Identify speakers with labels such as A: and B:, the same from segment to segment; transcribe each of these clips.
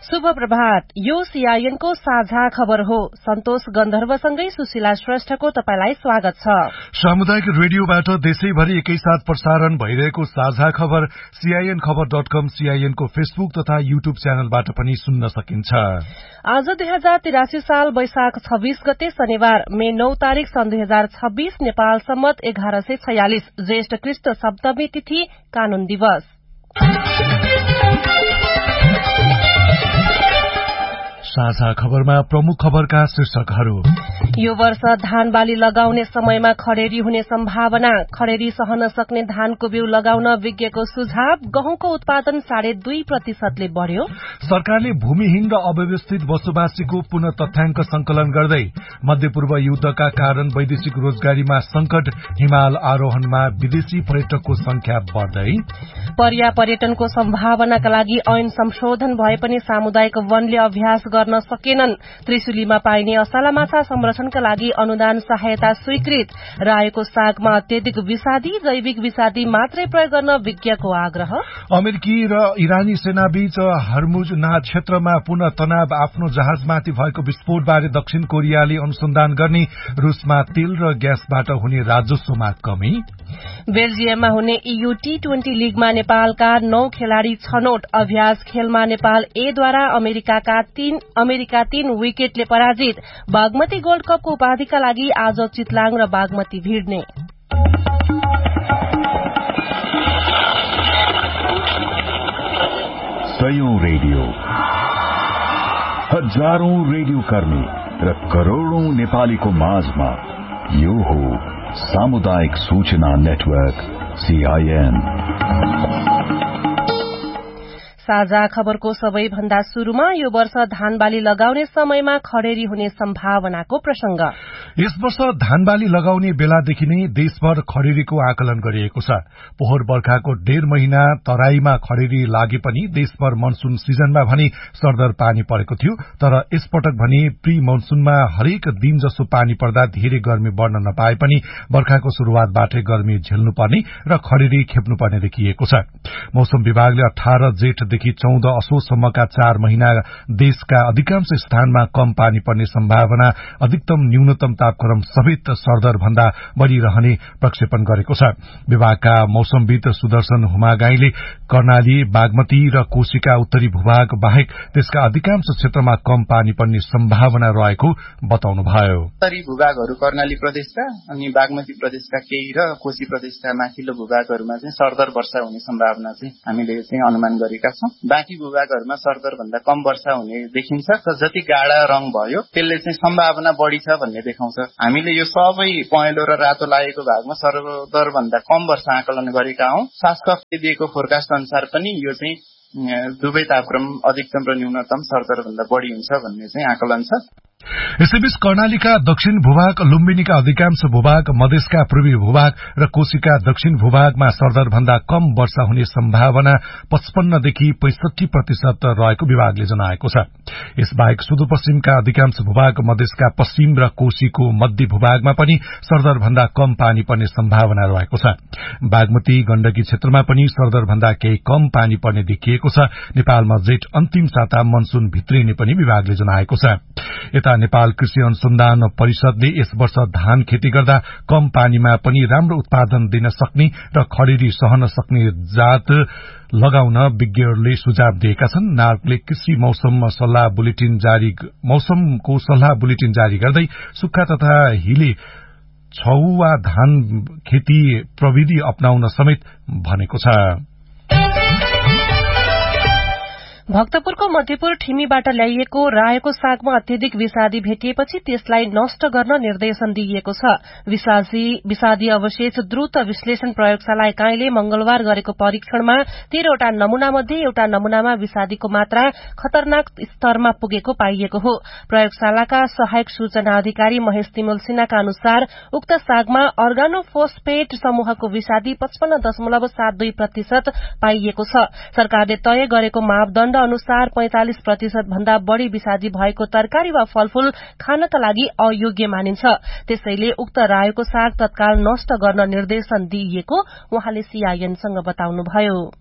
A: शुभ प्रभात। यो सीआईएन को साझा खबर हो। सन्तोष गन्धर्वसँगै सुशीला श्रेष्ठको तपाईलाई स्वागत छ।
B: सामुदायिक रेडियोबाट देशैभरि एकैसाथ प्रसारण भइरहेको साझा खबर CINखबर.com, CIN को फेसबुक तथा युट्युब च्यानलबाट पनि सुन्न सकिन्छ।
A: आज 2083 साल वैशाख 26 गते शनिबार, मे 9 तारिक सन् 2026, नेपाल सम्मत 1146, ज्येष्ठ कृष्ण सप्तमी तिथि, कानून दिवस।
B: साझा खबरमा प्रमुख खबरका शीर्षकहरू।
A: यो वर्ष धान बाली लगाउने समयमा खडेरी हुने सम्भावना, खडेरी सहन सक्ने धानको बिउ लगाउन विज्ञको सुझाव, गहुँको उत्पादन 2.5% बढ्यो।
B: सरकारले भूमिहीन र अव्यवस्थित बसोबासीको पुनः तथ्याङ्क संकलन गर्दै मध्यपूर्व युद्धका कारण वैदेशिक रोजगारीमा संकट, हिमाल आरोहणमा विदेशी पर्यटकको संख्या बढ्दै।
A: पर्या पर्यटनको सम्भावनाका लागि ऐन संशोधन भए पनि सामुदायिक वनले अभ्यास गर्न सकेनन्। त्रिशुलीमा पाइने असला माछा संरक्षणका लागि अनुदान सहायता स्वीकृत। रायोको सागमा अत्यधिक विषादी, जैविक विषादी मात्रै प्रयोग गर्न विज्ञको आग्रह।
B: अमेरिकी र इरानी सेनाबीच हर्मुज नाद क्षेत्रमा पुनः तनाव, आफ्नो जहाजमाथि भएको विस्फोटबारे दक्षिण कोरियाले अनुसन्धान गर्ने। रूसमा तेल र ग्यासबाट हुने राजस्वमा कमी।
A: बेल्जियममा हुने EU T20 लीगमा नेपालका 9 खेलाड़ी छनौट। अभ्यास खेलमा नेपाल A द्वारा अमेरिका 3 विकेटले पराजित। बागमती गोल्ड कपको उपाधिका लागि आज चितलाङ र बागमती भिड्ने।
C: सयौं रेडियो, हजारौं रेडियो कर्मी र करोड़ौं नेपालीको माझमा यो हो सामुदायिक सूचना नेटवर्क CIN।
A: साझा खबरको सबैभन्दा शुरूमा यो वर्ष धानबाली लगाउने समयमा खडेरी हुने सम्भावनाको प्रसंग।
B: यस वर्ष धानबाली लगाउने बेलादेखि नै देशभर खडेरीको आकलन गरिएको छ। पोहोर बर्खाको 1.5 महिना तराईमा खडेरी लागे पनि देशभर मनसून सिजनमा भने सरदर पानी परेको थियो। तर यसपटक भने प्री मनसूनमा हरेक दिन जसो पानी पर्दा धेरै गर्मी बढ्न नपाए पनि बर्खाको शुरूआतबाटै गर्मी झेल्नुपर्ने र खडेरी खेप्नुपर्ने देखिएको छ। मौसम विभागले 18 जेठ देखि 14 असोजसम्मका 4 महिना देशका अधिकांश स्थानमा कम पानी पर्ने सम्भावना, अधिकतम न्यूनतम तापक्रम समेत सरदर भन्दा बढ़ी रहने प्रक्षेपण गरेको छ। विभागका मौसमविद सुदर्शन हुमागाईले कर्णाली, बागमती र कोशीका उत्तरी भूभाग बाहेक त्यसका अधिकांश क्षेत्रमा कम पानी पर्ने सम्भावना रहेको बताउनुभयो।
D: उत्तरी भूभागहरू कर्णाली प्रदेशका अनि बागमती प्रदेशका केही र कोशी प्रदेशका माथिल्लो भूभागहरूमा चाहिँ सरदर वर्षा हुने सम्भावना चाहिँ हामीले चाहिँ अनुमान गरेका छौं। बाँकी भूभागहरूमा सरदर भन्दा कम वर्षा हुने देखिन्छ। जति गाढ़ा रंग भयो त्यसले चाहिँ सम्भावना बढ़ी छ भन्ने देखाउँछ। हामीले यो सबै पहेँलो र रातो लागेको भागमा सरदर भन्दा कम वर्षा आकलन गरेका हौं। शासकले दिएको फोरकास्ट अनुसार पनि यो चाहिँ दुवै तापक्रम अधिकतम र न्यूनतम सरदर भन्दा बढ़ी हुन्छ भन्ने चाहिँ आकलन छ।
B: यसैबीच कर्णालीका दक्षिण भूभाग, लुम्बिनीका अधिकांश भूभाग, मधेसका पूर्वी भूभाग र कोशीका दक्षिण भूभागमा सरदर भन्दा कम वर्षा हुने सम्भावना 55 देखि 65% रहेको विभागले जनाएको छ। यसबाहेक सुदूरपश्चिमका अधिकांश भूभाग, मधेसका पश्चिम र कोशीको मध्य भूभागमा पनि सरदर भन्दा कम पानी पर्ने सम्भावना रहेको छ। बागमती, गण्डकी क्षेत्रमा पनि सरदर भन्दा केही कम पानी पर्ने देखिएको छ। नेपालमा जेठ अन्तिम साता मनसून भित्रिने पनि विभागले जनाएको छ। यता नेपाल कृषि अनुसन्धान परिषदले यस वर्ष धान खेती गर्दा कम पानीमा पनि राम्रो उत्पादन दिन सक्ने र खडेरी सहन सक्ने जात लगाउन विज्ञहरूले सुझाव दिएका छन्। नार्कले कृषि मौसमको सल्लाह बुलेटिन जारी गर्दै सुक्खा तथा हिले छौवा धान खेती प्रविधि अपनाउन समेत भनेको छ।
A: भक्तपुरको मध्यपुर ठिमीबाट ल्याइएको रायोको सागमा अत्यधिक विषादी भेटिएपछि त्यसलाई नष्ट गर्न निर्देशन दिइएको छ। विषादी अवशेष द्रुत विश्लेषण प्रयोगशाला एकाइले मंगलबार गरेको परीक्षणमा 13 वटा नमूना मध्ये एउटा नमूनामा विषादीको मात्रा खतरनाक स्तरमा पुगेको पाइएको हो। प्रयोगशालाका सहायक सूचना अधिकारी महेश तिमल सिन्हाका अनुसार उक्त सागमा अर्गानोफोस्फेट समूहको विषादी 55.72% पाइएको छ। सरकारले तय गरेको मापदण्ड अनुसार 45% भन्दा बढ़ी विषादी भएको तरकारी वा फलफूल खानका लागि अयोग्य मानिन्छ। त्यसैले उक्त रायोको साग तत्काल नष्ट गर्न निर्देशन दिइएको उहाँले CIN सँग बताउनुभयो।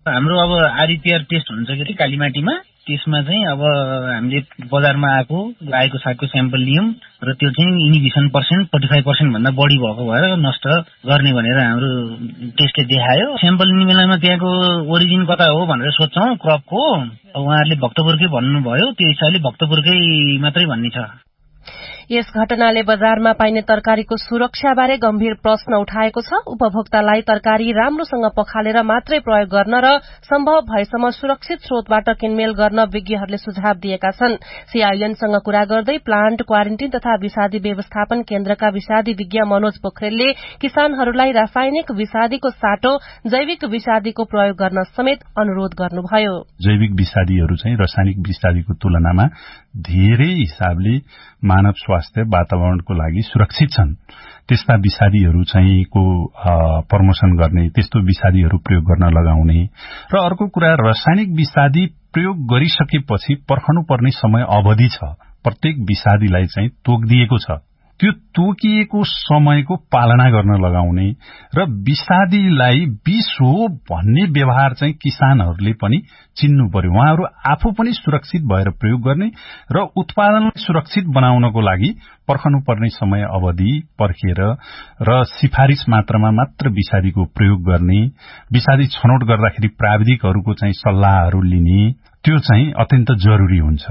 E: हाम्रो अब आरइपिआर टेस्ट हुन्छ के कालीमाटीमा, त्यसमा चाहिँ अब हामीले बजारमा आएको सागको स्याम्पल लियौं र त्यो चाहिँ इनिबिसन पर्सेन्ट 45% भन्दा बढी भएको भएर नष्ट गर्ने भनेर हाम्रो टेस्टले देखायो। स्याम्पल लिने बेलामा त्यहाँको ओरिजिन कता हो भनेर सोध्छौं क्रपको, उहाँहरूले भक्तपुरकै भन्नुभयो, त्यो हिसाबले भक्तपुरकै मात्रै भन्ने छ।
A: यस घटनाले बजारमा पाइने तरकारीको सुरक्षाबारे गम्भीर प्रश्न उठाएको छ। उपभोक्तालाई तरकारी राम्रोसँग पखालेर मात्रै प्रयोग गर्न र सम्भव भएसम्म सुरक्षित स्रोतबाट किनमेल गर्न विज्ञहरूले सुझाव दिएका छन्। सीआईएनसँग कुरा गर्दै प्लान्ट क्वारेन्टिन तथा विषादी व्यवस्थापन केन्द्रका विषादी विज्ञ मनोज पोखरेलले किसानहरूलाई रासायनिक विषादीको साटो जैविक विषादीको प्रयोग गर्न समेत अनुरोध गर्नुभयो।
F: जैविक विषादीहरू चाहिँ रासायनिक विषादीको तुलनामा धेरै हिसाबले मानव स्वास्थ्य वातावरणको लागि सुरक्षित छन्। त्यस्ता विषादीहरू चाहिँ को प्रमोशन गर्ने, त्यस्तो विषादीहरू प्रयोग गर्न लगाउने र अर्को कुरा रासायनिक विषादी प्रयोग गरिसकेपछि पर्खनुपर्ने समय अवधि छ। प्रत्येक विषादीलाई चाहिँ तोकिदिएको छ। त्यो तोकिएको समयको पालना गर्न लगाउने र विषादीलाई विष हो भन्ने व्यवहार चाहिँ किसानहरूले पनि चिन्नु पर्यो। उहाँहरू आफू पनि सुरक्षित भएर प्रयोग गर्ने र उत्पादनलाई सुरक्षित बनाउनको लागि पर्खनुपर्ने समय अवधि पर्खेर र सिफारिस मात्रामा मात्र विषादीको प्रयोग गर्ने, विषादी छनौट गर्दाखेरि प्राविधिकहरूको चाहिँ सल्लाहहरू लिने, त्यो चाहिँ अत्यन्त जरुरी हुन्छ।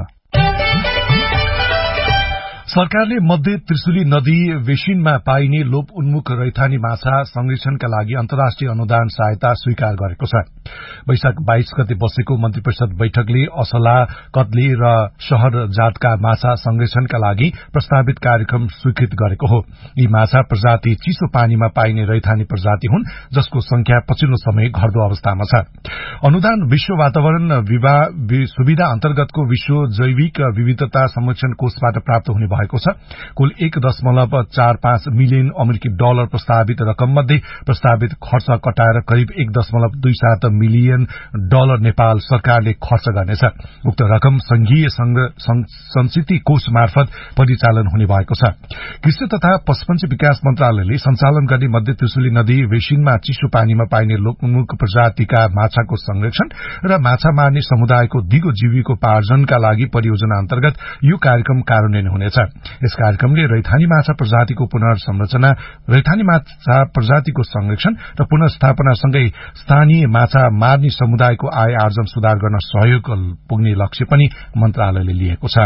B: सरकारले मध्य त्रिशुली नदी बेसिनमा पाइने लोप उन्मुख रैथानी माछा संरक्षणका लागि अन्तर्राष्ट्रिय अनुदान सहायता स्वीकार गरेको छ। वैशाख 22 गते बसेको मन्त्री परिषद बैठकले असला, कत्ले र शहर जातका माछा संरक्षणका लागि प्रस्तावित कार्यक्रम स्वीकृत गरेको हो। यी माछा प्रजाति चिसो पानीमा पाइने रैथानी प्रजाति हुन्, जसको संख्या पछिल्लो समय घट्दो अवस्थामा छ। अनुदान विश्व वातावरण सुविधा अन्तर्गतको विश्व जैविक विविधता संरक्षण कोषबाट प्राप्त हुने भएको छ। कुल 1.45 मिलियन अमेरिकी डलर प्रस्तावित रकम मध्ये प्रस्तावित खर्च कटाएर करिब 1.27 मिलियन डलर नेपाल सरकारले खर्च गर्नेछ। उक्त रकम संघीय संस्कृति कोष मार्फत परिचालन हुने भएको छ। कृषि तथा पशुपन्छी विकास मन्त्रालयले सञ्चालन गर्ने मध्य त्रिशुली नदी बेसिनमा चिसो पानीमा पाइने लोकमुख प्रजातिका माछाको संरक्षण र माछा मार्ने समुदायको दिगो जीविकोपार्जनका लागि परियोजना अन्तर्गत यो कार्यक्रम कार्यान्वयन हुनेछ। यस कार्यक्रमले रैथानी माछा प्रजातिको पुनर्संरचना, रैथानी माछा प्रजातिको संरक्षण र पुनर्स्थापनासँगै स्थानीय माछा मार्ने समुदायको आय आर्जन सुधार गर्न सहयोग पुग्ने लक्ष्य पनि मन्त्रालयले लिएको छ।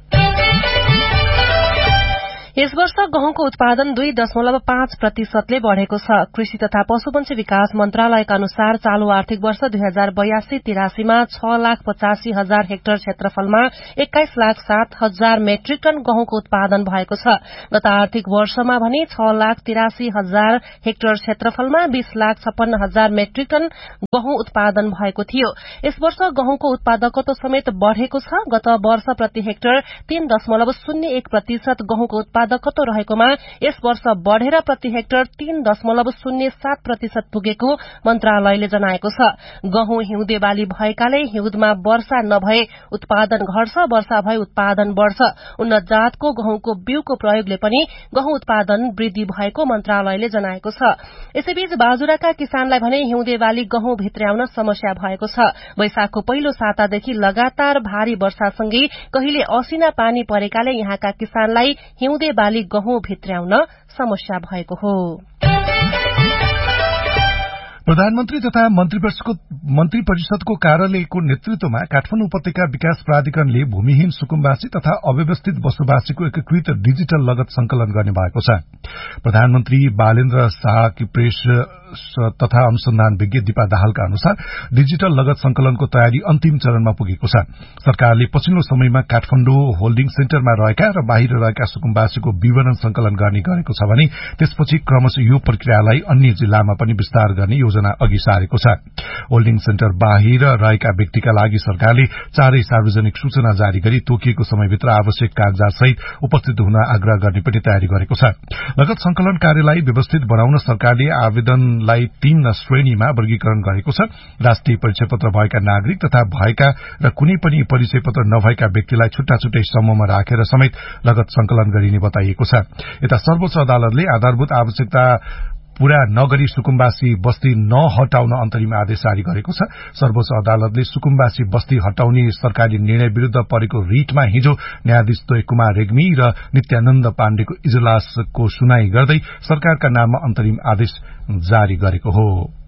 A: यस वर्ष गहुँको उत्पादन 2.5% बढ़ेको छ। कृषि तथा पशुपन्छी विकास मन्त्रालयका अनुसार चालू आर्थिक वर्ष 2082-83 मा 6,85,000 हेक्टर क्षेत्रफलमा 21,07,000 मेट्रिक टन गहुँको उत्पादन भएको छ। गत आर्थिक वर्षमा भने 6,83,000 हेक्टर क्षेत्रफलमा 20,56,000 मेट्रिक टन गहुँ उत्पादन भएको थियो। यस वर्ष गहुँको उत्पादकत्व समेत बढ़ेको छ। गत वर्ष प्रति हेक्टर 3.01% गहुँको उत्पादकत्व रहेकोमा यस वर्ष बढ़ेर प्रति हेक्टर 3.07% पुगेको मन्त्रालयले जनाएको छ। गहुँ हिउँदे बाली भएकाले हिउँदमा वर्षा नभए उत्पादन घट्छ, वर्षा भए उत्पादन बढ़छ। उन्नत जातको गहुँको बिउको प्रयोगले पनि गहुँ उत्पादन वृद्धि भएको मन्त्रालयले जनाएको छ। यसैबीच बाजुराका किसानलाई भने हिउँदे बाली गहुँ भित्र्याउन समस्या भएको छ। वैशाखको पहिलो सातादेखि लगातार भारी वर्षासँगै कहिले असिना पानी परेकाले यहाँका किसानलाई हिउँदे बाली गहुँ भित्र्याउन समस्या भएको हो।
B: प्रधानमन्त्री तथा मन्त्री परिषदको कार्यालयको नेतृत्वमा काठमाडौँ उपत्यका विकास प्राधिकरणले भूमिहीन सुकुम्बासी तथा अव्यवस्थित बसोबासीको एकीकृत डिजिटल लगत संकलन गर्ने भएको छ। प्रधानमन्त्री बालेन्द्र शाहकी प्रेस तथा अनुसन्धान विज्ञ दिपा दाहालका अनुसार डिजिटल लगत संकलनको तयारी अन्तिम चरणमा पुगेको छ। सरकारले पछिल्लो समयमा काठमाडौँ होल्डिङ सेन्टरमा रहेका र बाहिर रहेका सुकुम्बासीको विवरण संकलन गर्ने गरेको छ भने त्यसपछि क्रमशः यो प्रक्रियालाई अन्य जिल्लामा पनि विस्तार गर्ने योजना अघि सारेको छ। होल्डिङ सेन्टर बाहिर रहेका व्यक्तिका लागि सरकारले चारै सार्वजनिक सूचना जारी गरी तोकिएको समयभित्र आवश्यक कागजात सहित उपस्थित हुन आग्रह गर्ने पनि तयारी गरेको छ। लगत संकलन कार्यलाई व्यवस्थित बनाउन सरकारले आवेदनलाई 3 श्रेणीमा वर्गीकरण गरेको छ। राष्ट्रिय परिचय पत्र भएका नागरिक तथा भएका र कुनै पनि परिचय पत्र नभएका व्यक्तिलाई छुट्टा छुट्टै समूहमा राखेर समेत लगत संकलन गरिने बताइएको छ। यता सर्वोच्च अदालतले आधारभूत आवश्यकता पूरा नगरी सुकुम्बासी बस्ती नहटाउन अन्तरिम आदेश जारी गरेको छ। सर्वोच्च अदालतले सुकुम्बासी बस्ती हटाउने सरकारी निर्णय विरूद्ध परेको रिटमा हिजो न्यायाधीश तोय कुमार रेग्मी र नित्यानन्द पाण्डेको इजलासको सुनाई गर्दै सरकारका नाममा अन्तरिम आदेश जारी गरेको हो।